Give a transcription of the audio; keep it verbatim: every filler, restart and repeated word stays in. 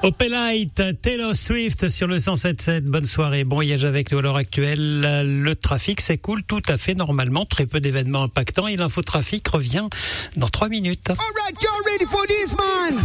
Opelite, Taylor Swift sur le cent sept sept. Bonne soirée, bon voyage avec nous à l'heure actuelle. Le trafic s'écoule tout à fait normalement, très peu d'événements impactants et l'infotrafic revient dans trois minutes. All right, you're ready for this, man.